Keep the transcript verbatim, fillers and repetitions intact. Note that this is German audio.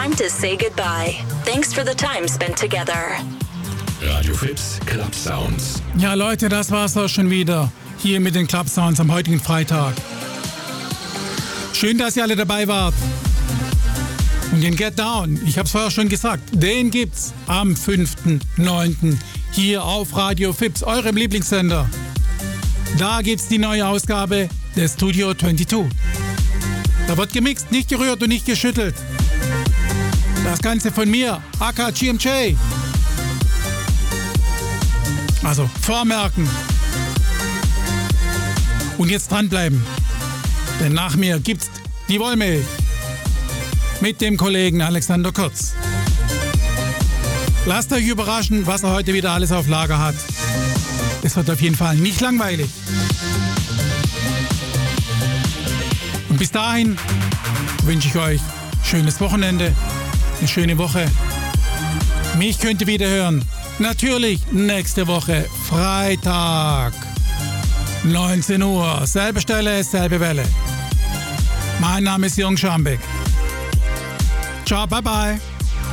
time to say goodbye. Thanks for the time spent together. Radio Fips Club Sounds. Ja, Leute, das war's auch schon wieder. Hier mit den Club Sounds am heutigen Freitag. Schön, dass ihr alle dabei wart. Und den Get Down, ich hab's vorher schon gesagt, den gibt's am fünften neunten hier auf Radio Fips, eurem Lieblingssender. Da gibt's die neue Ausgabe des Studio zweiundzwanzig. Da wird gemixt, nicht gerührt und nicht geschüttelt. Das Ganze von mir, aka G M J. Also vormerken. Und jetzt dranbleiben. Denn nach mir gibt's die Wollmilch. Mit dem Kollegen Alexander Kurz. Lasst euch überraschen, was er heute wieder alles auf Lager hat. Es wird auf jeden Fall nicht langweilig. Und bis dahin wünsche ich euch schönes Wochenende, eine schöne Woche. Mich könnt ihr wieder hören. Natürlich nächste Woche Freitag. neunzehn Uhr. Selbe Stelle, selbe Welle. Mein Name ist Jürgen Schambeck. Ciao, bye bye.